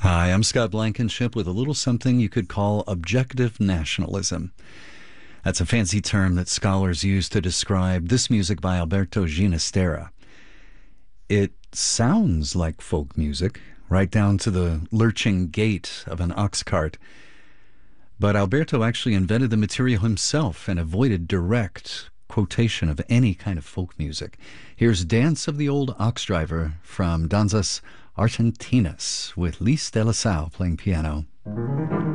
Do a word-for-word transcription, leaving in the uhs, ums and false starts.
Hi, I'm Scott Blankenship with a little something you could call objective nationalism. That's a fancy term that scholars use to describe this music by Alberto Ginastera. It sounds like folk music, right down to the lurching gait of an ox cart. But Alberto actually invented the material himself and avoided direct quotation of any kind of folk music. Here's Dance of the Old Ox Driver from Danzas Argentinas with Lis de la Salle playing piano.